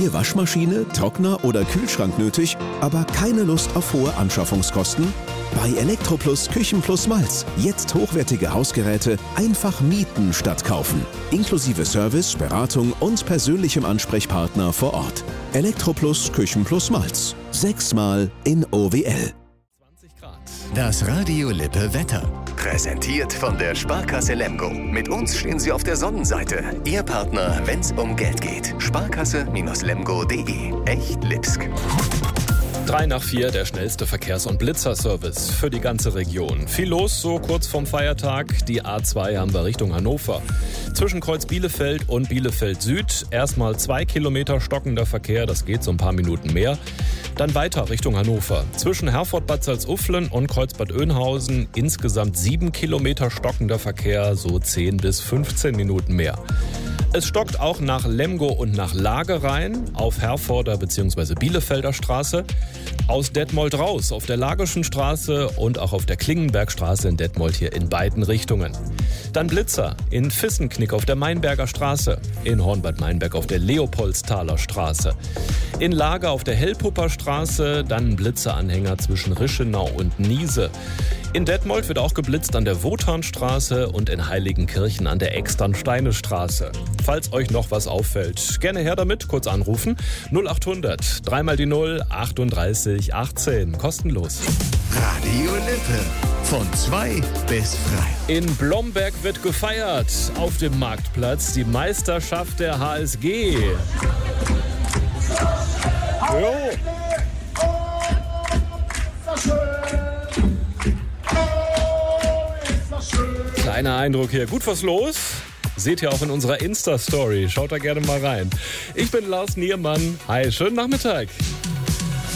Neue Waschmaschine, Trockner oder Kühlschrank nötig, aber keine Lust auf hohe Anschaffungskosten? Bei Elektroplus Küchenplus Malz. Jetzt hochwertige Hausgeräte einfach mieten statt kaufen. Inklusive Service, Beratung und persönlichem Ansprechpartner vor Ort. Elektroplus Küchenplus Malz. 6-mal in OWL. 20 Grad. Das Radio Lippe Wetter. Präsentiert von der Sparkasse Lemgo. Mit uns stehen Sie auf der Sonnenseite. Ihr Partner, wenn's um Geld geht. Sparkasse-lemgo.de. Echt Lipsk. 3 nach 4, der schnellste Verkehrs- und Blitzerservice für die ganze Region. Viel los, so kurz vorm Feiertag. Die A2 haben wir Richtung Hannover. Zwischen Kreuz Bielefeld und Bielefeld Süd erstmal 2 Kilometer stockender Verkehr, das geht so ein paar Minuten mehr. Dann weiter Richtung Hannover. Zwischen Herford-Bad Salzuflen und Kreuzbad Oeynhausen insgesamt 7 Kilometer stockender Verkehr, so 10 bis 15 Minuten mehr. Es stockt auch nach Lemgo und nach Lagerein auf Herforder bzw. Bielefelder Straße. Aus Detmold raus auf der Lagerschen Straße und auch auf der Klingenbergstraße in Detmold hier in beiden Richtungen. Dann Blitzer in Vissenknick auf der Mainberger Straße, in Hornbad Meinberg auf der Leopoldsthaler Straße, in Lager auf der Hellpupper Straße, dann Blitzeranhänger zwischen Rischenau und Niese. In Detmold wird auch geblitzt an der Wotanstraße und in Heiligenkirchen an der Externsteinestraße. Falls euch noch was auffällt, gerne her damit, kurz anrufen. 0800 3 mal die 0 38 18, kostenlos. Radio Lippe. Von 2 bis 3. In Blomberg wird gefeiert auf dem Marktplatz die Meisterschaft der HSG. Jo. Kleiner Eindruck hier. Gut was los? Seht ihr auch in unserer Insta-Story. Schaut da gerne mal rein. Ich bin Lars Niermann. Hi, schönen Nachmittag.